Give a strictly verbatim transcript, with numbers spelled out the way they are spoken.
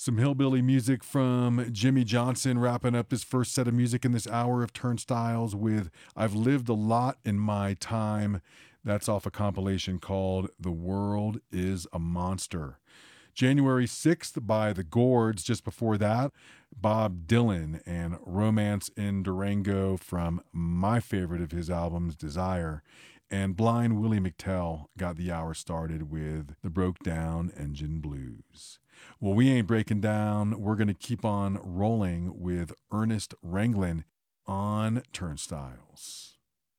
Some hillbilly music from Jimmy Johnson, wrapping up his first set of music in this hour of Turnstiles with I've Lived a Lot in My Time. That's off a compilation called The World is a Monster. January sixth by The Gourds. Just before that, Bob Dylan and Romance in Durango from my favorite of his albums, Desire. And Blind Willie McTell got the hour started with The Broke Down Engine Blues. Well, we ain't breaking down. We're going to keep on rolling with Ernest Ranglin on Turnstiles.